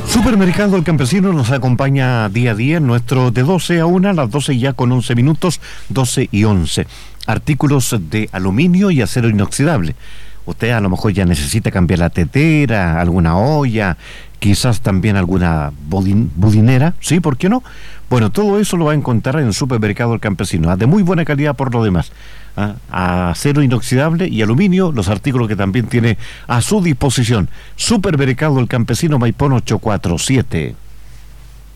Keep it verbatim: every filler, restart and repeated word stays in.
Supermercado El Campesino nos acompaña día a día en nuestro de doce a una, las doce ya con once minutos, doce y once. Artículos de aluminio y acero inoxidable. Usted a lo mejor ya necesita cambiar la tetera, alguna olla, quizás también alguna budin, budinera, ¿sí? ¿Por qué no? Bueno, todo eso lo va a encontrar en el Supermercado El Campesino, de muy buena calidad por lo demás. ¿Ah? Acero inoxidable y aluminio, los artículos que también tiene a su disposición. Supermercado El Campesino, Maipón ocho cuatro siete.